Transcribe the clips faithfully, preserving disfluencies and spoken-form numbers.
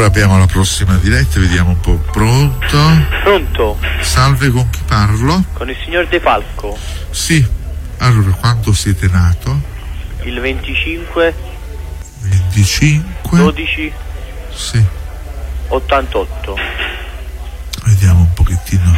allora abbiamo la prossima diretta, vediamo un po'. Pronto? Pronto? Salve, con chi parlo? Con il signor De Falco. Sì. Allora, quando siete nato? Il venticinque venticinque dodici Sì. ottantotto. Vediamo un pochettino.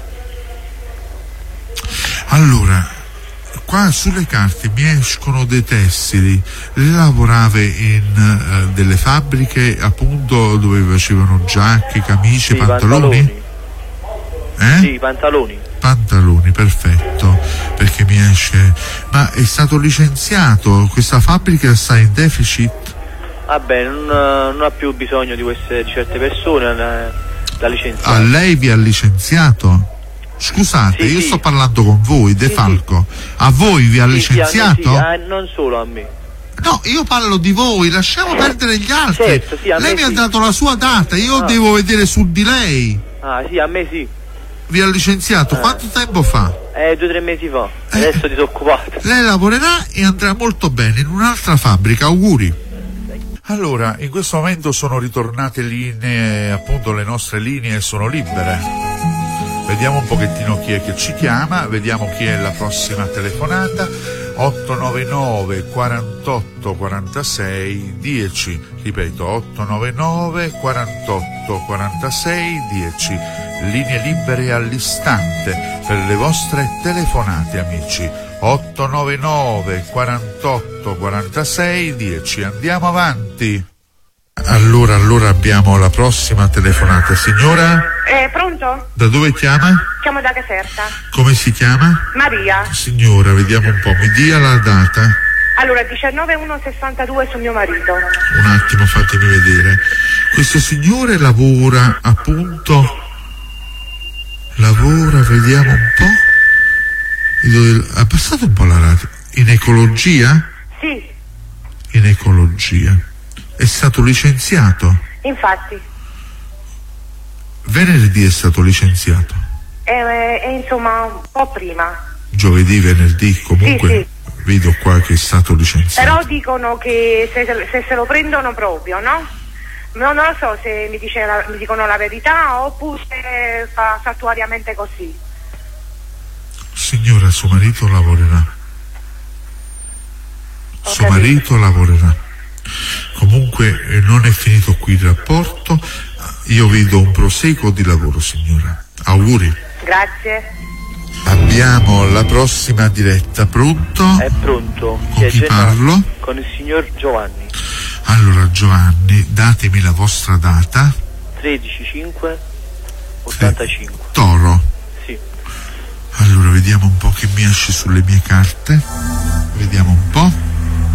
Allora, qua sulle carte mi escono dei tessili. Lei lavorava in uh, delle fabbriche appunto dove facevano giacche, camicie, sì, pantaloni? pantaloni. Eh? Sì, pantaloni. Pantaloni, perfetto, perché mi esce. Ma è stato licenziato? Questa fabbrica sta in deficit? Vabbè, non, non ha più bisogno di queste di certe persone da licenziare. A lei vi ha licenziato? Scusate, sì, io sì. sto parlando con voi, De sì, Falco. Sì. A voi vi ha sì, licenziato? Sì, a me sì. Ah, non solo a me. No, io parlo di voi, lasciamo perdere gli altri. Certo, sì, a lei me mi sì. ha dato la sua data, io Ah. devo vedere su di lei. Ah sì, a me sì. Vi ha licenziato? Eh. Quanto tempo fa? Eh, due o tre mesi fa. Eh. Adesso disoccupato. Lei lavorerà e andrà molto bene in un'altra fabbrica, auguri. Allora, in questo momento sono ritornate linee, appunto le nostre linee sono libere. Vediamo un pochettino chi è che ci chiama, vediamo chi è la prossima telefonata. otto nove nove quarantotto quarantasei dieci, ripeto otto nove nove quarantotto quarantasei dieci, linee libere all'istante per le vostre telefonate, amici. otto nove nove quarantotto quarantasei dieci, andiamo avanti. Allora, allora abbiamo la prossima telefonata. Signora? Eh, pronto? Da dove chiama? Chiamo da Caserta. Come si chiama? Maria. Signora, vediamo un po', mi dia la data. Allora, diciannove uno sessantadue su mio marito. Un attimo, fatemi vedere. Questo signore lavora appunto, lavora, vediamo un po'. Ha passato un po' la radio. In ecologia? Sì, In ecologia. È stato licenziato? infatti. Venerdì è stato licenziato. E, e insomma, un po' prima. Giovedì, venerdì, comunque Sì, vedo qua che è stato licenziato. Però dicono che se, se se lo prendono proprio, no? No, non lo so se mi, dice la, mi dicono la verità oppure fa fattuariamente così. Signora, suo marito lavorerà. Ho Suo capito. marito lavorerà. Comunque eh, non è finito qui il rapporto. Io vedo un proseguo di lavoro, signora. Auguri. Grazie. Abbiamo la prossima diretta. Pronto? È pronto. Con è chi Gennaro. parlo? Con il signor Giovanni. Allora, Giovanni, datemi la vostra data. tredici cinque ottantacinque. Toro. Sì. Allora, vediamo un po' che mi esce sulle mie carte. Vediamo un po'.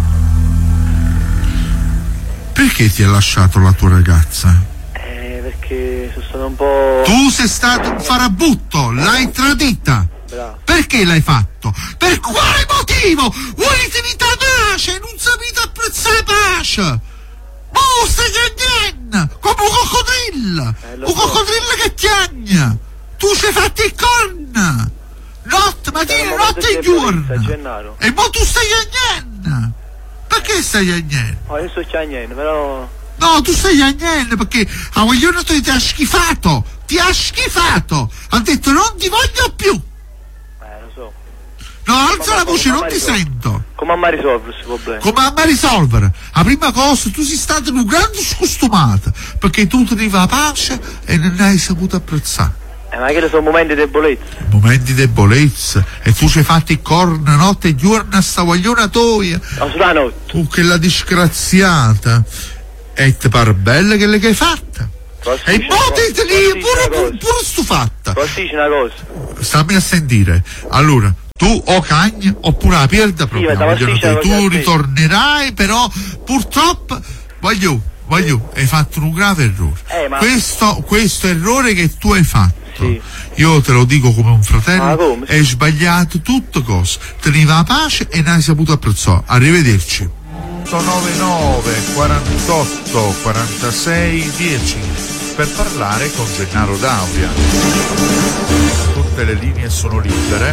Perché ti ha lasciato la tua ragazza? Eh, perché sono stato un po'... Tu sei stato un farabutto, l'hai tradita. Bravo. Perché l'hai fatto? Per quale motivo? Volete vita pace, non sapete apprezzare pace. Oh, stai chiagnando come un coccodrillo. Eh, lo un so. coccodrillo che chiagna. Tu ci hai fatto il corna. Notte, mattina, Sono notte e momento di ebbrezza, giorno. Gennaro. E mo tu stai chiagnando. Perché stai chiagnando? Oh, io sto chiagnando, però... No, tu stai chiagnando perché a vogliono ti ha schifato. Ti ha schifato. Ha detto non ti voglio più. Eh, lo so. No, alza Ma la voce, come non ti risolve? sento. Come a risolvere questo problema? Come a risolvere? La prima cosa, tu sei stato un grande scostumato perché tu tenevi la pace e non ne hai saputo apprezzare. Eh, ma che sono momenti di debolezza. Momenti di debolezza e tu ci hai fatto il corno notte e giorno a sta guagliona toia. No, sulla notte. Tu che la disgraziata. E ti pare bella che le che hai fatta. Posso E dire- mo ti posso lì dire pure, una pure, cosa? pure stufatta. Posso dire una cosa? Stammi a sentire. Allora, tu o cagni oppure la perda proprio. ma Vogliono sì, te. la Tu voglio ritornerai, però purtroppo voglio, voglio, hai fatto un grave errore. Eh, ma- Questo, questo errore che tu hai fatto. Sì. Io te lo dico come un fratello, Ma come? hai sbagliato tutto cosa. Teniva la pace e non hai saputo apprezzare. Arrivederci. otto nove nove quarantotto quarantasei dieci per parlare con Gennaro D'Auria. Tutte le linee sono libere.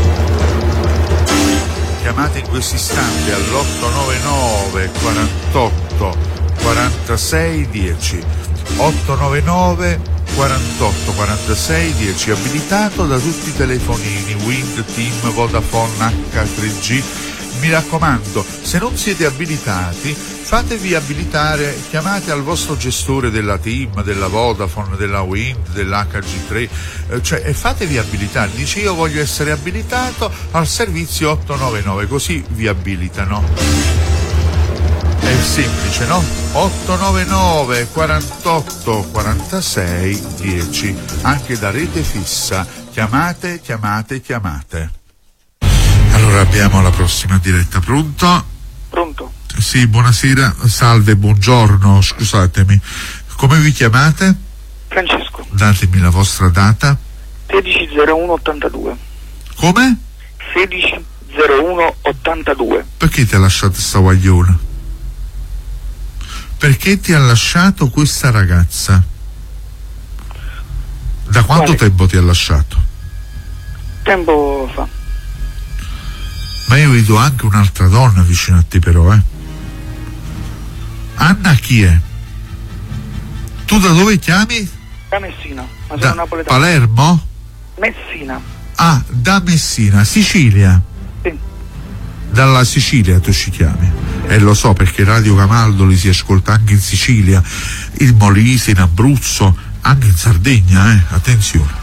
Chiamate in questo istante all'otto nove nove quarantotto quarantasei dieci. otto nove nove quarantotto quarantasei dieci, abilitato da tutti i telefonini Wind, Team, Vodafone, acca tre G. Mi raccomando, se non siete abilitati, fatevi abilitare, chiamate al vostro gestore della Team, della Vodafone, della Wind, dell'acca G tre, eh, cioè e fatevi abilitare. Dice io voglio essere abilitato al servizio otto nove nove, così vi abilitano. È semplice, no? otto nove nove quarantotto quarantasei dieci, anche da rete fissa. Chiamate, chiamate, chiamate. Allora abbiamo la prossima diretta. Pronto? Pronto? Sì, buonasera, salve, buongiorno, scusatemi. Come vi chiamate? Francesco. Datemi la vostra data. sedici zero uno ottantadue. Come? sedici zero uno ottantadue. Perché ti ha lasciato sta guagliona? Perché ti ha lasciato questa ragazza? Da quanto Quale? tempo ti ha lasciato? Tempo fa. Ma io vedo anche un'altra donna vicino a te però, eh. Anna chi è? Tu da dove chiami? Da Messina, ma sono Da napoletano. Palermo? Messina. Ah, da Messina, Sicilia. Sì. Dalla Sicilia tu ci chiami. E eh, lo so perché Radio Camaldoli si ascolta anche in Sicilia, il Molise, in Abruzzo, anche in Sardegna, eh. Attenzione.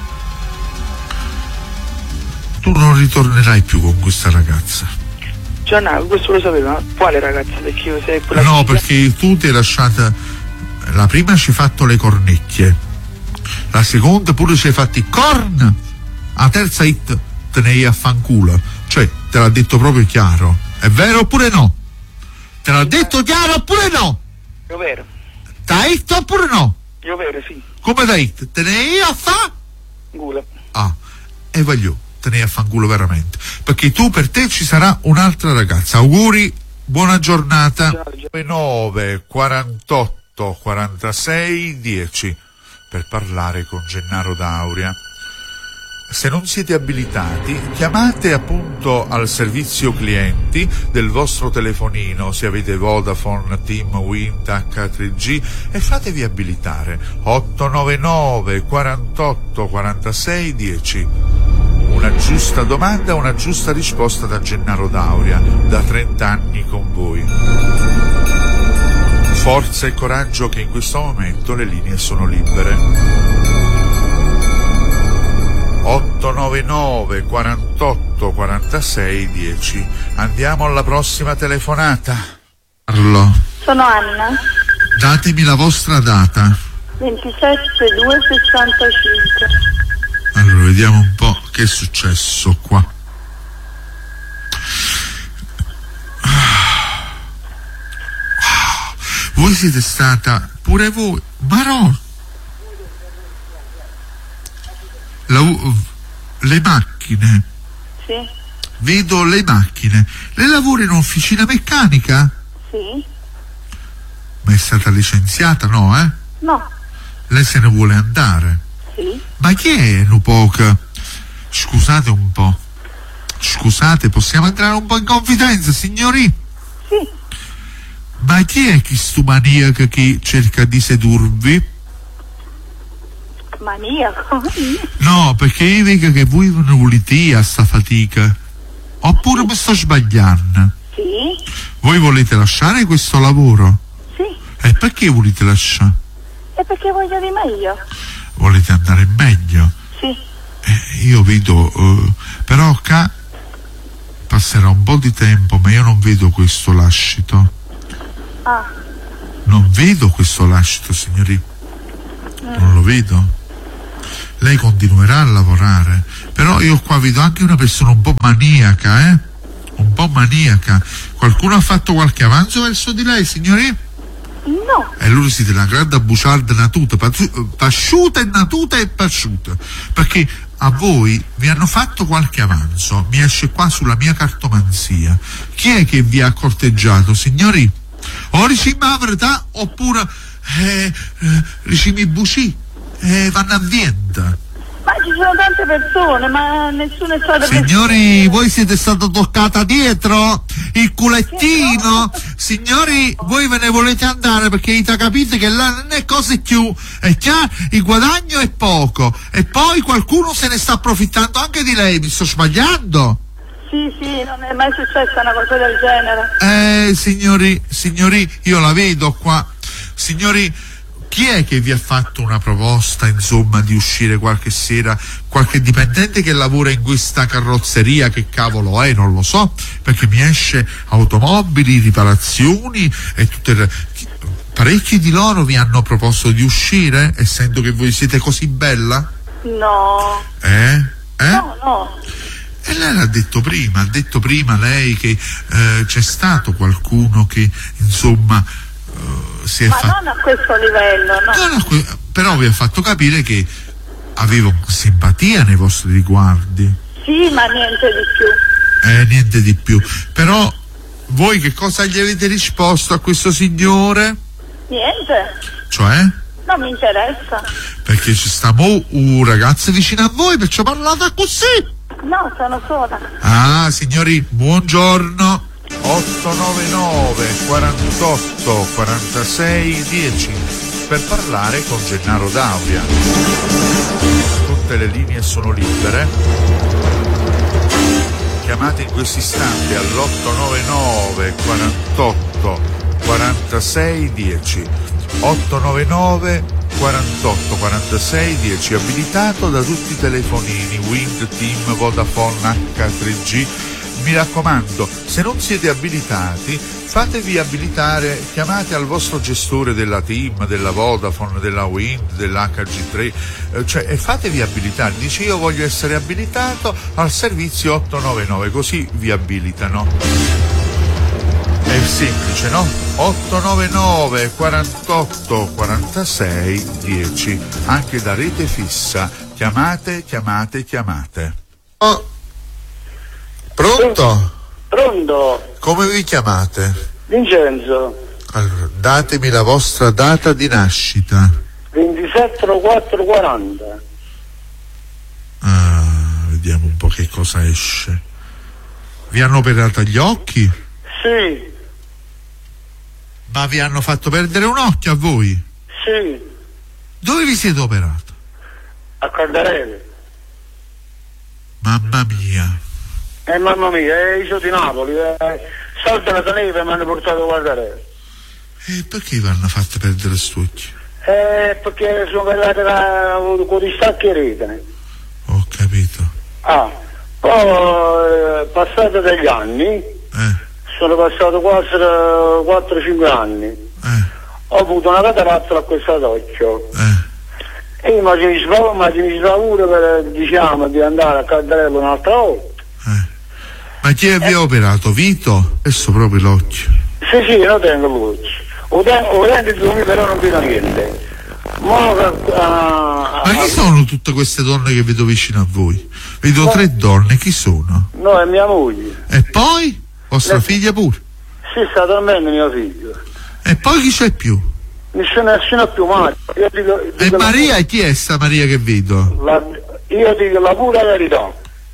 Tu non ritornerai più con questa ragazza. Gianna, questo lo sapevo, ma quale ragazza? Perché io sei quella No, figlia? perché tu ti hai lasciata. La prima ci hai fatto le cornecchie, la seconda pure ci hai fatti i corn, la terza hit te ne hai a fanculo. Cioè, te l'ha detto proprio chiaro. È vero oppure no? Te l'ha detto chiaro oppure no? Io vero. Da hit oppure no? Io vero, sì. Come da hit? Te ne hai a fa? Gula. Ah, e voglio. Te ne affanculo veramente, perché tu per te ci sarà un'altra ragazza. Auguri, buona giornata. nove quarantotto quarantasei dieci per parlare con Gennaro D'Auria. Se non siete abilitati, chiamate appunto al servizio clienti del vostro telefonino, se avete Vodafone, Team, Wind, acca tre G, e fatevi abilitare. otto nove nove quarantotto quarantasei dieci. Una giusta domanda, una giusta risposta da Gennaro D'Auria, da trenta anni con voi. Forza e coraggio che in questo momento le linee sono libere. otto nove nove quarantotto quarantasei dieci. Andiamo alla prossima telefonata. Carlo. Sono Anna. Datemi la vostra data. ventisette due sessantacinque. Allora, vediamo un po' che è successo qua. Voi siete stata, pure voi, Marò. La, le macchine. Sì. Vedo le macchine. Lei lavora in un'officina meccanica? Sì. Ma è stata licenziata, no, eh? No. Lei se ne vuole andare? Sì. Ma chi è Nupoca? Scusate un po'. Scusate, possiamo entrare un po' in confidenza, signori? Sì. Ma chi è questo maniaco che cerca di sedurvi? Maniaco? No, perché io vedo che voi non volete a sta fatica. Oppure mi sto sbagliando? Sì. Voi volete lasciare questo lavoro? Sì. E perché volete lasciare? E perché voglio di meglio? Volete andare meglio? Sì. Eh, io vedo, uh, però qua passerà un po' di tempo, ma io non vedo questo lascito. Ah. Non vedo questo lascito, signori. Mm. Non lo vedo. Lei continuerà a lavorare, però io qua vedo anche una persona un po' maniaca, eh? Un po' maniaca. Qualcuno ha fatto qualche avanzo verso di lei, signori? No. E allora siete una grande buciarda natuta, pasciuta e natuta e pasciuta, perché a voi vi hanno fatto qualche avanzo. Mi esce qua sulla mia cartomanzia. Chi è che vi ha corteggiato, signori? O ricimi la verità oppure eh, eh, ricimi buci eh, vanno a vienta. Ma ci sono tante persone, ma nessuno è stato... Signori, voi siete stata toccata dietro? Il culettino? Signori, voi ve ne volete andare perché avete capito che là non è cose più, è chiaro, il guadagno è poco e poi qualcuno se ne sta approfittando anche di lei, mi sto sbagliando? Sì, sì, non è mai successa una cosa del genere. Eh, signori, signori, io la vedo qua. Signori, chi è che vi ha fatto una proposta, insomma, di uscire qualche sera, qualche dipendente che lavora in questa carrozzeria, che cavolo è, non lo so, perché mi esce automobili, riparazioni e tutte le... Parecchi di loro vi hanno proposto di uscire, essendo che voi siete così bella? No. Eh? Eh? No, no. E lei l'ha detto prima, ha detto prima lei che eh, c'è stato qualcuno che, insomma, eh, si è ma fatto... non a questo livello, no. No, no, però vi ha fatto capire che avevo simpatia nei vostri riguardi. Sì, ma niente di più. Eh, niente di più. Però voi che cosa gli avete risposto a questo signore? Niente. Cioè? Non mi interessa. Perché ci sta mo un ragazzo vicino a voi, perciò parlate così. No, sono sola. Ah, signori, buongiorno. otto nove nove quarantotto quarantasei dieci per parlare con Gennaro D'Auria. Tutte le linee sono libere. Chiamate in questo istante all'otto nove nove quarantotto quarantasei dieci. otto nove nove quarantotto quarantasei dieci, abilitato da tutti i telefonini Wind, Team, Vodafone, acca tre gi. Mi raccomando, se non siete abilitati, fatevi abilitare, chiamate al vostro gestore della Team, della Vodafone, della Wind, dell'acca gi tre, eh, cioè, e fatevi abilitare. Dice: io voglio essere abilitato al servizio otto nove nove, così vi abilitano. È semplice, no? otto nove nove quarantotto quarantasei dieci, anche da rete fissa. Chiamate, chiamate, chiamate. Oh. Pronto? Pronto? Come vi chiamate? Vincenzo. Allora, datemi la vostra data di nascita. ventisette quattro quaranta. Ah, vediamo un po' che cosa esce. Vi hanno operato gli occhi? Sì. Ma vi hanno fatto perdere un occhio a voi? Sì. Dove vi siete operato? A Caldarelli. Mamma mia. Eh mamma mia, eh, io sono di Napoli, eh, salta la neve e mi hanno portato a Caldarelli. E perché vi hanno fatto perdere st'occhio? Eh, perché sono arrivate la, con i stacchi e rete. Ho capito. Ah, poi eh, passati degli anni, Eh. sono passato quasi quattro cinque anni, Eh. ho avuto una cataratta a questo occhio. Eh. E io mi ci paura per, diciamo, di andare a Caldarello un'altra volta. Eh. Ma chi vi ha Eh. operato? Vito? Adesso proprio l'occhio. Sì, sì, non tengo l'occhio. Ho denti di me, però non vedo niente. Ma, uh, Ma chi sono tutte queste donne che vedo vicino a voi? Vedo No. tre donne, chi sono? No, è mia moglie. E poi? Vostra Le- figlia pure? Sì, sta dormendo mio figlio. E poi chi c'è più? Nessuno, nessuno più Mario. Io dico, E dico la- Maria, chi è sta Maria che vedo? la, io dico la pura verità.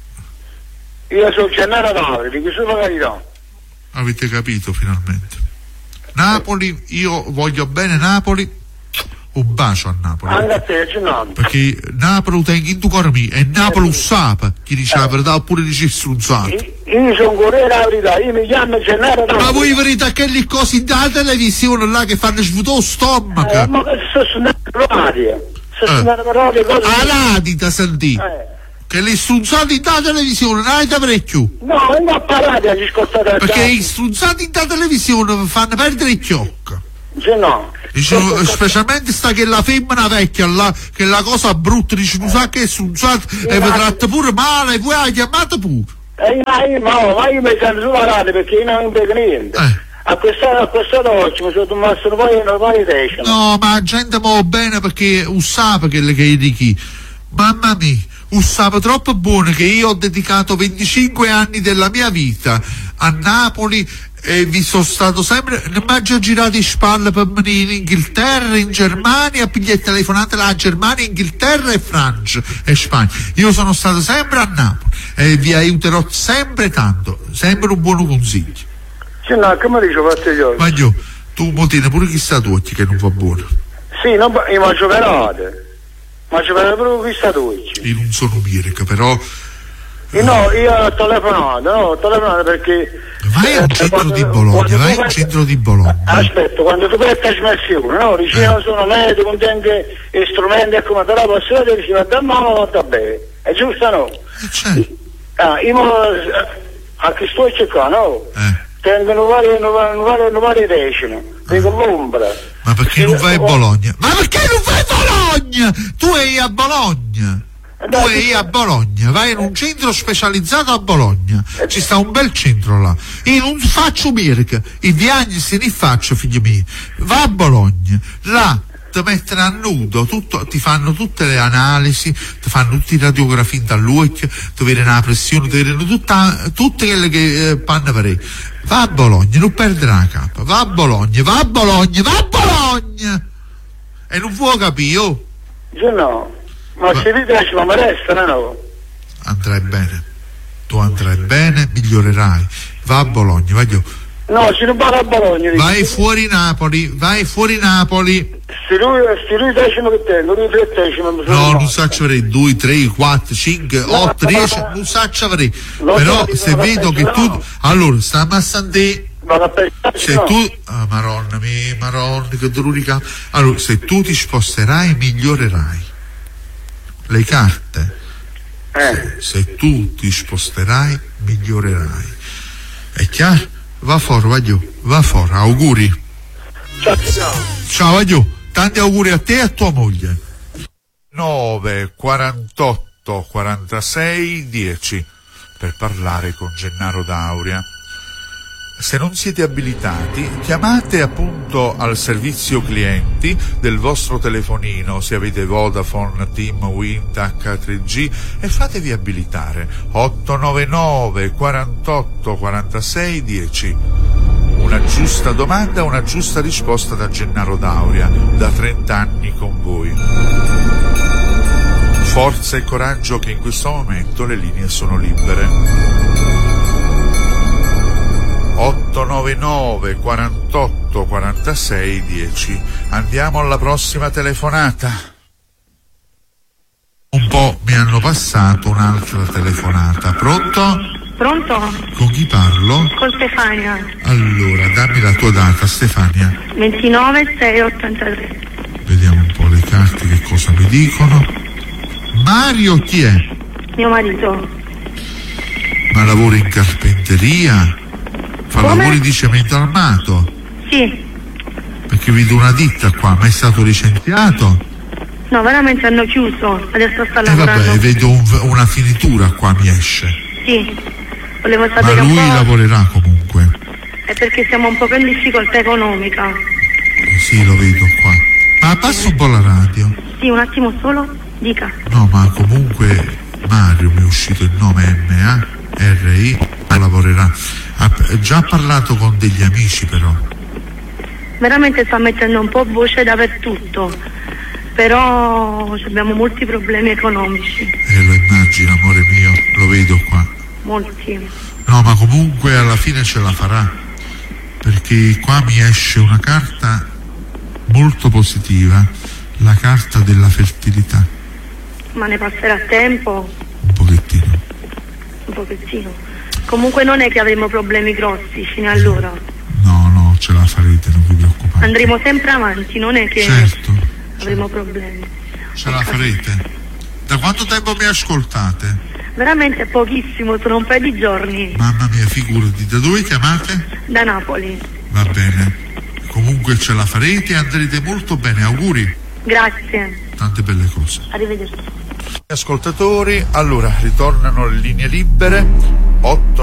Io sono Gennaro D'Auria, dico solo la verità. Avete capito finalmente. Napoli, io voglio bene Napoli, un bacio a Napoli. Anche a te, Gennaro. Perché Napoli tengo in tu cuore mio, e Napoli un sapa, chi dice la verità oppure dice strunzato. Io, io sono Corriere la verità, io mi chiamo Gennaro D'Auria. Ma voi verità che lì cose da televisione là che fanno svuotare lo Eh, stomaco? ma che sto suonando per l'aria. Sto Eh. suonando per l'aria cose. Ah, l'adita sentì. Eh. Che le strunzate da televisione non avete parecchio. No, non ho parlato, ci ascoltate la Perché gente. i strunzati da televisione fanno perdere il chiocco. Sì, no. Dice, specialmente sta che la femmina vecchia là, che la cosa brutta, dice non sa che è strunzata e vi tratta pure male, e voi la chiamate pure. E io, ma io, ma, ma io mi sento sulla radio perché io non vedo niente. Eh. A questa a questa oggi mi sono tomato poi una poi testa. No, ma la gente va bene perché usava che le che dichi. Mamma mia, usava troppo buono che io ho dedicato venticinque anni della mia vita a Napoli e vi sono stato sempre, ma già girato in spalle per venire in Inghilterra, in Germania, pigliare telefonate là a Germania, Inghilterra e Francia e Spagna. Io sono stato sempre a Napoli e vi aiuterò sempre tanto, sempre un buon consiglio. Sì, no, come dice Fastiglioso? Ma io, tu mo tieni pure chissà tu che non va buono. Sì, non, io mangio perate, mangio perate pure chissà tu. Io non sono Mirka, però... Eh, no, io ho telefonato, no, ho telefonato perché... Vai a un centro quando, di Bologna, vai a un vai... centro di Bologna. Aspetta, quando tu prendi la smassione, no? Dici, eh. sono medico, contiene strumenti e come te la posso vedere, dici, va da mano, va bene. È giusto, no? Eh, certo. Ah, io a che sto cercando, no? Eh. Tengono varie, varie, varie decine, dico l'ombra. Ma perché non vai a Bologna? Ma perché non vai a Bologna? Tu sei a Bologna. Tu sei a Bologna, vai in un centro specializzato a Bologna, ci sta un bel centro là. Io non faccio Mirka, i diagnosi ne faccio, figli miei. Va a Bologna, là ti mettono a nudo, tutto, ti fanno tutte le analisi, ti fanno tutte le radiografie dall'occhio, ti vedono la pressione, ti vedono tutta, tutte quelle che eh, panno per. Va a Bologna, non perdere la capa, va a Bologna, va a Bologna, va a Bologna! E non vuoi capire, oh? Io no. Ma se vi piace ma mi resta, no? Andrai bene, tu andrai bene, migliorerai. Va a Bologna, vai io. No, se non vado a Bologna. Vai fuori Napoli, vai fuori Napoli. Se lui, se lui decimo che tengo, lui tre decimo. No, non saccio avrei due, tre, quattro, cinque, otto, dieci, non saccio avrei. Però se vedo che tu... Allora, sta ammassando. Se tu... Ah, maronna mia, maronna, che dolorica. Allora, se tu ti sposterai, migliorerai. Le carte, eh. se, se tu ti sposterai, migliorerai. È chiaro? Va fuori, va giù, va fuori, auguri. Ciao, ciao. Ciao, va giù, tanti auguri a te e a tua moglie. nove quarantotto quarantasei dieci per parlare con Gennaro D'Auria. Se non siete abilitati, chiamate appunto al servizio clienti del vostro telefonino, se avete Vodafone, Team, Wind, acca tre G, e fatevi abilitare. otto nove nove quarantotto quarantasei dieci. Una giusta domanda, una giusta risposta da Gennaro D'Auria, da trenta anni con voi. Forza e coraggio, che in questo momento le linee sono libere. otto nove nove quarantotto quarantasei dieci. Andiamo alla prossima telefonata. Un po' mi hanno passato un'altra telefonata. Pronto? Pronto? Con chi parlo? Con Stefania. Allora, dammi la tua data, Stefania. ventinove sei ottantatré. Vediamo un po' le carte che cosa mi dicono. Mario chi è? Mio marito. Ma lavora in carpenteria? Fa Come? lavori di cemento armato? Sì. Perché vedo una ditta qua, ma è stato licenziato? No, veramente hanno chiuso, adesso sta E eh lavorando. vabbè, vedo un, una finitura qua, mi esce. Sì. Volevo Ma sapere lui un po'. lavorerà comunque. È perché siamo un po' in difficoltà economica. Sì, lo vedo qua. Ma abbassa un po' la radio. Sì, un attimo solo, dica. No, ma comunque Mario mi è uscito il nome M A R I, lavorerà. Ha già parlato con degli amici però. Veramente sta mettendo un po' voce dappertutto, però abbiamo molti problemi economici. Eh, lo immagino, amore mio, lo vedo qua. Molti. No, ma comunque alla fine ce la farà, perché qua mi esce una carta molto positiva, la carta della fertilità. Ma ne passerà tempo? Un pochettino. Un pochettino. Comunque non è che avremo problemi grossi fino allora. No, no, ce la farete, non vi preoccupate. Andremo sempre avanti, non è che certo, avremo problemi. Ce la farete. Da quanto tempo mi ascoltate? Veramente pochissimo, sono un paio di giorni. Mamma mia, figurati, da dove chiamate? Da Napoli. Va bene. Comunque ce la farete e andrete molto bene, auguri. Grazie. Tante belle cose. Arrivederci. Ascoltatori, allora ritornano le linee libere. otto